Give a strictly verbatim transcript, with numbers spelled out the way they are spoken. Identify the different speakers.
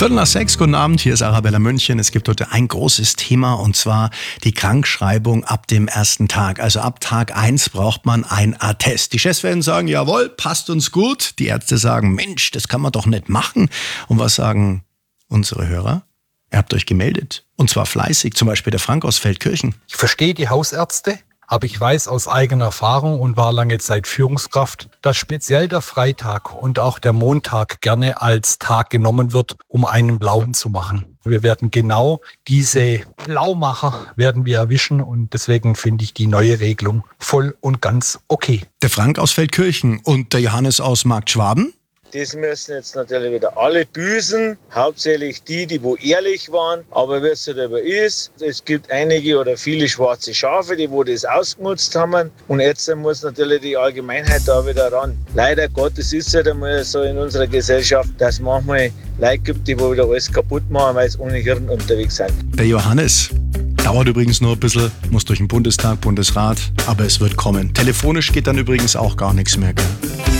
Speaker 1: Viertel nach sechs, guten Abend, hier ist Arabella München. Es gibt heute ein großes Thema und zwar die Krankschreibung ab dem ersten Tag. Also ab Tag eins braucht man ein Attest. Die Chefs werden sagen, jawohl, passt uns gut. Die Ärzte sagen, Mensch, das kann man doch nicht machen. Und was sagen unsere Hörer? Ihr habt euch gemeldet. Und zwar fleißig, zum Beispiel der Frank aus Feldkirchen.
Speaker 2: Ich verstehe die Hausärzte, aber ich weiß aus eigener Erfahrung und war lange Zeit Führungskraft, dass speziell der Freitag und auch der Montag gerne als Tag genommen wird, um einen Blauen zu machen. Wir werden genau diese Blaumacher werden wir erwischen und deswegen finde ich die neue Regelung voll und ganz okay.
Speaker 1: Der Frank aus Feldkirchen und der Johannes aus Markt Schwaben.
Speaker 3: Das müssen jetzt natürlich wieder alle büßen, hauptsächlich die, die wo ehrlich waren. Aber wie es halt aber ist, es gibt einige oder viele schwarze Schafe, die wo das ausgenutzt haben. Und jetzt muss natürlich die Allgemeinheit da wieder ran. Leider Gottes ist es halt einmal so in unserer Gesellschaft, dass es manchmal Leute gibt, die wo wieder alles kaputt machen, weil sie ohne Hirn unterwegs sind.
Speaker 1: Der Johannes. Dauert übrigens nur ein bisschen, muss durch den Bundestag, Bundesrat, aber es wird kommen. Telefonisch geht dann übrigens auch gar nichts mehr, gell?